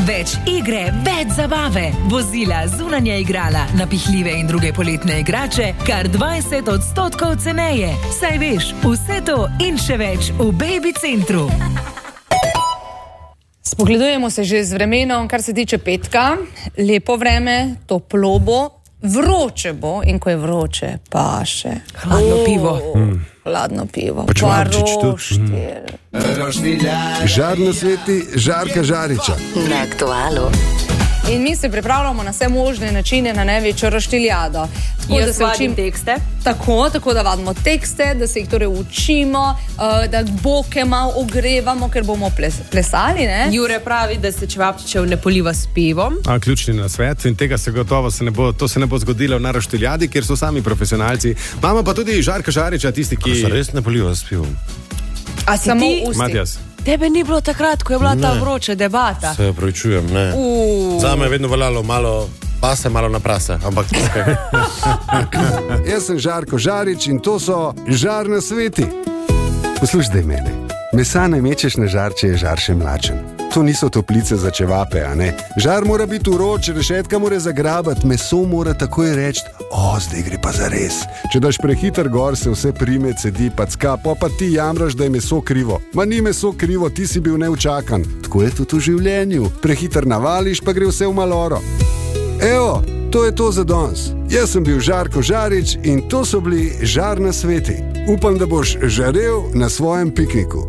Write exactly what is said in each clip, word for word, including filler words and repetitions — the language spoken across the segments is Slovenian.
Več igre, več zabave. Vozila, zunanja igrala, napihljive in druge poletne igrače, kar dvajset odstotkov ceneje. Saj veš, vse to in še več v Baby Centru. Spogledujemo se že z vremenom, kar se tiče petka. Lepo vreme, toplo bo, vroče bo in ko je vroče, pa še hladno oh, pivo. Mm. Hladno pivo. Pa čvarčič tudi. Žar na sveti, Žarka Žariča. Na Aktualu. In mi se pripravljamo na vse možne načine na največjo roštiljado. Tako, Jaz da se vadim učim tekste. Tako, tako da vadimo tekste, da se jih torej učimo, uh, da boke malo ogrevamo, ker bomo ples, plesali, ne? Jure pravi, da se čevapčičev ne poliva s pivom. A, ključni nasvet in tega se gotovo se ne bo, to se ne bo zgodilo na roštiljadi, kjer so sami profesionalci. Imamo pa tudi Žarka Žariča, tisti, ki se res ne poliva s pivom. A si Samo ti? usti. Matjas. Tebe ni bilo takrat, ko je bila ne. ta vroča debata. Se opravičujem, ne. Uh. Zame je vedno veljalo malo pase, malo na prase, ampak okay. Jaz sem Žarko Žarič in to so Žar na sveti. Poslušaj mene. Mesa ne mečeš na žar, če je žar še mlačen. To niso toplice za čevape, a ne? Žar mora biti vroč, rešetka mora zagrabati, meso mora takoj reči, o, zdaj gre pa za res. Če daš prehiter gor, se vse prime, cedi, packa, pa pa ti jamraš, da je meso krivo. Ma ni meso krivo, ti si bil neučakan. Tako je tudi v življenju. Prehiter navališ, pa gre vse v maloro. Evo, to je to za danes. Jaz sem bil Žarko Žarič in to so bili Žar na sveti. Upam, da boš žarel na svojem pikniku.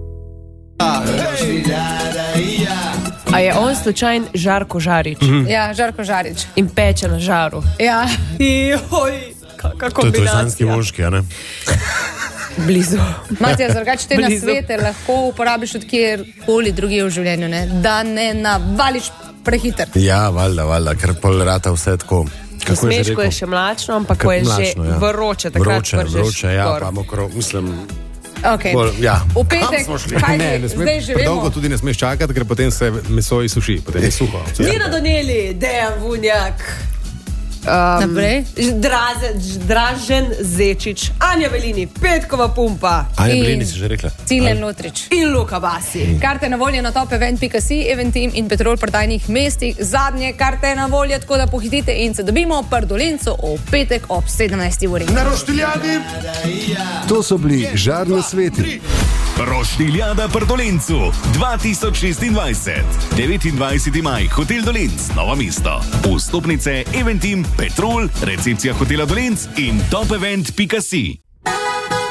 A je on slučajen Žarko Žarič? Mhm. Ja, Žarko Žarič. In peče na žaru. Ja. Joj, kakva To je trojsanski kombinacija. moški, a ne? Blizu. Matija, drugače te Blizu. nasvete lahko uporabiš od kjerkoli drugje v življenju, ne? Da ne navališ prehiter. Ja, valjda, valjda, ker pol rata vse tako. Ne smeš, ko je še mlačno, ampak ko je že ja. vroče, takrat vroče, vržeš vroče, ja, gor. pa mokro, mislim, Okay. bolj, ja. V petek, kaj Ne, ne ne, sme, zdaj že vemo. dolgo tudi ne smeš čakati, ker potem se meso izsuši, potem je suho. Nina Doneli, Dejan Vunjak. Um, Naprej. Draze, Dražen Zečič, Anja Velini, Petkova pumpa Anja In- Belini si že rekla? Cilen Lotrič. in Luka Basi. Karte na voljo na top event pika si, Eventim in Petrol prodajnih mestih. Zadnje karte na voljo, tako da pohitite in se dobimo v Pardolencu v petek ob sedemnajsti uri. Na roštiljadi. To so bili Žar na sveti. Roštiljada Pardolencu dva tisoč šestindvajset. devetindvajseti maj, Hotel Dolenc, Novo mesto. Vstopnice Eventim, Petrol, recepcija Hotela Dolenc in top event pika si.